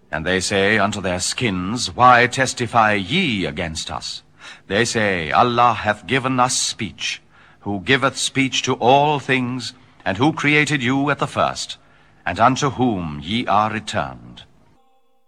And they say unto their skins, Why testify ye against us? They say, Allah hath given us speech, who giveth speech to all things, and who created you at the first, and unto whom ye are returned.